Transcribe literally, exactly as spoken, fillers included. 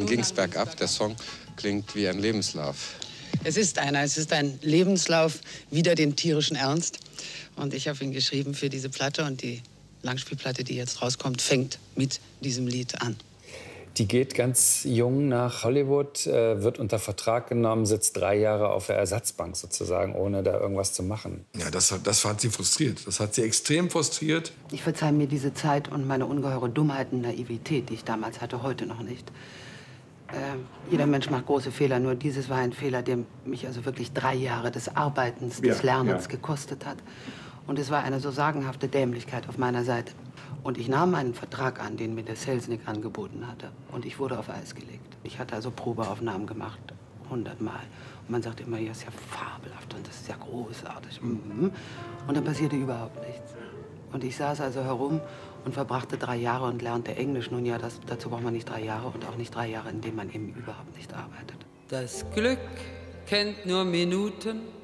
dann ging es bergab. Der Song klingt wie ein Lebenslauf. Es ist einer, es ist ein Lebenslauf wider den tierischen Ernst. Und ich habe ihn geschrieben für diese Platte. Und die Langspielplatte, die jetzt rauskommt, fängt mit diesem Lied an. Die geht ganz jung nach Hollywood, äh, wird unter Vertrag genommen, sitzt drei Jahre auf der Ersatzbank sozusagen, ohne da irgendwas zu machen. Ja, das, das hat sie frustriert. Das hat sie extrem frustriert. Ich verzeihe mir diese Zeit und meine ungeheure Dummheit und Naivität, die ich damals hatte, heute noch nicht. Äh, jeder Mensch macht große Fehler, nur dieses war ein Fehler, der mich also wirklich drei Jahre des Arbeitens, des ja, Lernens ja. gekostet hat. Und es war eine so sagenhafte Dämlichkeit auf meiner Seite. Und ich nahm einen Vertrag an, den mir der Selznick angeboten hatte. Und ich wurde auf Eis gelegt. Ich hatte also Probeaufnahmen gemacht, hundertmal. Und man sagte immer, ja, ist ja fabelhaft und das ist ja großartig. Mhm. Und dann passierte überhaupt nichts. Und ich saß also herum und verbrachte drei Jahre und lernte Englisch. Nun ja, das, dazu braucht man nicht drei Jahre und auch nicht drei Jahre, in denen man eben überhaupt nicht arbeitet. Das Glück kennt nur Minuten